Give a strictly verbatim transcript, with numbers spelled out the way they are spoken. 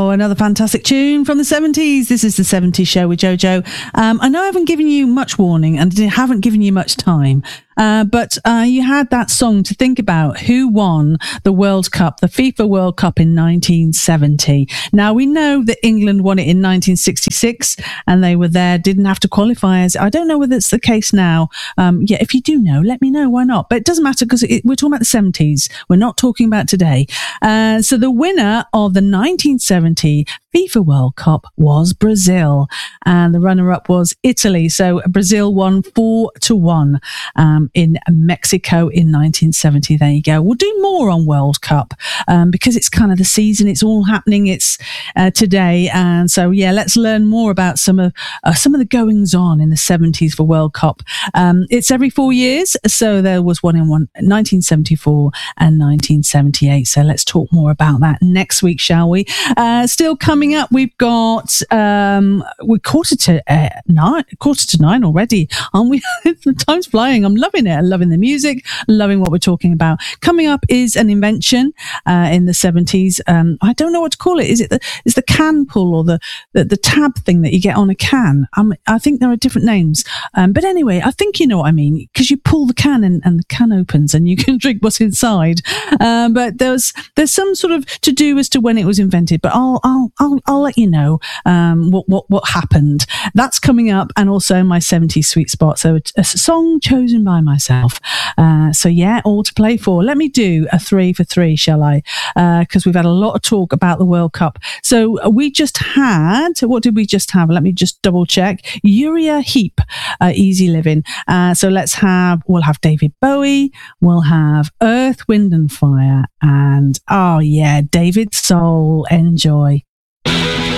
Oh, another fantastic tune from the seventies. This is the seventies Show with Jojo. Um, I know I haven't given you much warning and haven't given you much time, uh, but uh, you had that song to think about. Who won the World Cup, the FIFA World Cup in nineteen seventy? Now, we know that England won it in nineteen sixty-six and they were there, didn't have to qualify. As I don't know whether it's the case now. Um, yeah, if you do know, let me know. Why not? But it doesn't matter because we're talking about the seventies. We're not talking about today. Uh, so the winner of the nineteen seventy FIFA World Cup was Brazil, and the runner-up was Italy. So Brazil won four to one um, in Mexico in nineteen seventy. There you go. We'll do more on World Cup um, because it's kind of the season. It's all happening. It's uh, today, and so yeah, let's learn more about some of uh, some of the goings on in the seventies for World Cup. Um, it's every four years, so there was one in one nineteen seventy-four and nineteen seventy-eight. So let's talk more about that next week, shall we? Uh, still coming up, we've got um, we're quarter to uh, nine, quarter to nine already, aren't we? The time's flying. I'm loving it. I'm loving the music, loving what we're talking about. Coming up is an invention uh, in the seventies. Um, I don't know what to call it. Is it the is the can pull or the, the the tab thing that you get on a can? Um, I think there are different names, um, but anyway, I think you know what I mean, because you pull the can and, and the can opens and you can drink what's inside. Um, but there's there's some sort of to do as to when it was invented. But I'll I'll I'll, I'll let you know um, what what what happened. That's coming up, and also my seventies sweet spot. So a, a song chosen by myself. Uh, so yeah, all to play for. Let me do a three for three, shall I? Because uh, we've had a lot of talk about the World Cup. So we just had, what did we just have? Let me just double check. Uriah Heep, uh, Easy Living. Uh, so let's have, we'll have David Bowie, we'll have Earth, Wind and Fire, and oh yeah, David Soul, Enjoy.